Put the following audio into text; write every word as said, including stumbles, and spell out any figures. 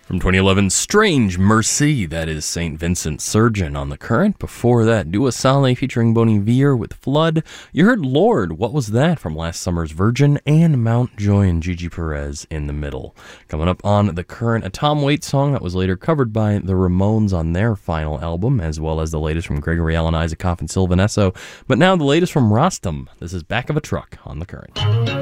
From twenty eleven, Strange Mercy, that is Saint Vincent Surgeon on the Current. Before that, Dua Saleh featuring Bon Iver with Flood. You heard Lord, What Was That from last summer's Virgin, and Mountjoy and Gigi Perez in the middle. Coming up on the Current, a Tom Waits song that was later covered by the Ramones on their final album, as well as the latest from Gregory Alan Isaacoff and Sylvan Esso. But now the latest from Rostam. This is Back of a Truck on the Current.